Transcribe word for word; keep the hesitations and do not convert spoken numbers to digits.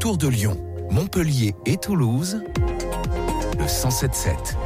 autour de Lyon, Montpellier et Toulouse, le cent sept sept.